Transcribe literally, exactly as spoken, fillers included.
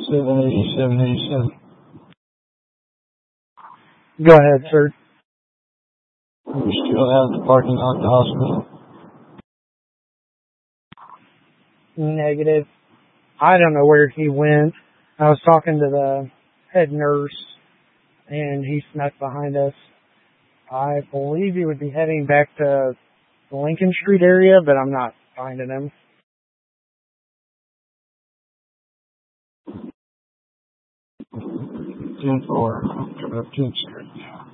seven eighty-seven eighty-seven. Go ahead, sir. We still have the parking lot at the hospital. Negative. I don't know where he went. I was talking to the head nurse, and he snuck behind us. I believe he would be heading back to the Lincoln Street area, but I'm not finding him. ten four, coming up tenth Street.